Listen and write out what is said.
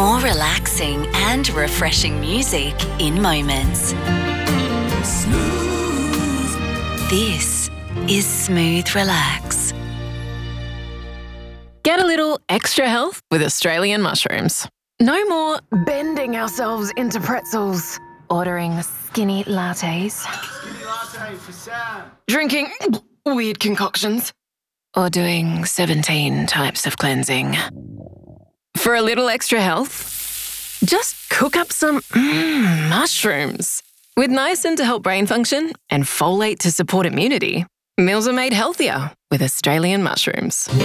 More relaxing and refreshing music in moments. This is Smooth Relax. Get a little extra health with Australian mushrooms. No more bending ourselves into pretzels, ordering skinny lattes, Skinny latte for Sam. drinking weird concoctions, or doing 17 types of cleansing. For a little extra health, just cook up some mushrooms. With niacin to help brain function and folate to support immunity, meals are made healthier with Australian mushrooms.